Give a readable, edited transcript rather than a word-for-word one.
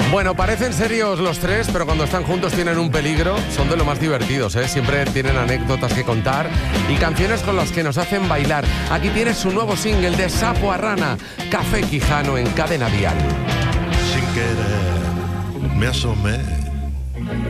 Bueno, parecen serios los tres, pero cuando están juntos tienen un peligro. Son de lo más divertidos, ¿eh? Siempre tienen anécdotas que contar y canciones con las que nos hacen bailar. Aquí tienes su nuevo single de Sapo a Rana, Café Quijano en Cadena Dial. Sin querer me asomé